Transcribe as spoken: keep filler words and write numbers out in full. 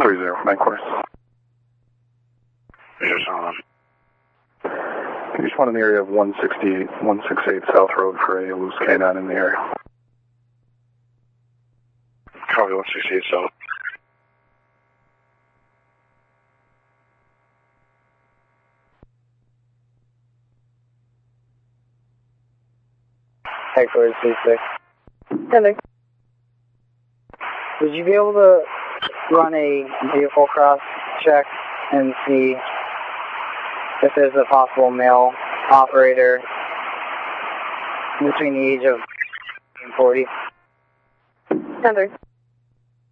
three zero, main course. Here's on. You just want in the area of one sixty-eight, one sixty-eight South Road for a loose canine in the area. Copy one sixty-eight South. Headquarters three six. Hello. Would you be able to run a vehicle cross check and see if there's a possible male operator between the age of forty? Heather.